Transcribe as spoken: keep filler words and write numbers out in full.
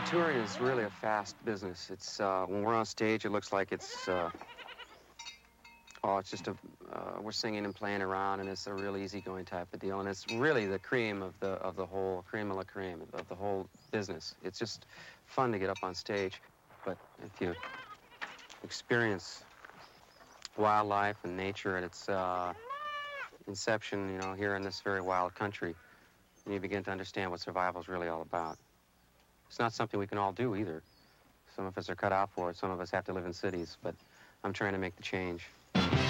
touring is really a fast business. It's uh, when we're on stage, it looks like it's uh, oh, it's just a uh, we're singing and playing around, and it's a real easygoing type of deal. And it's really the cream of the of the whole cream of la cream of the whole business. It's just fun to get up on stage, but if you experience wildlife and nature at its uh, inception, you know, here in this very wild country, you begin to understand what survival is really all about. It's not something we can all do either. Some of us are cut out for it. Some of us have to live in cities, but I'm trying to make the change.